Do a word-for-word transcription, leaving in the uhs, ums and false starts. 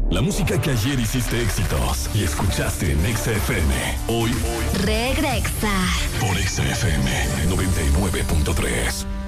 La música que ayer hiciste éxitos y escuchaste en Exa F M. Hoy, hoy. Regrexa. Por Exa F M noventa y nueve punto tres.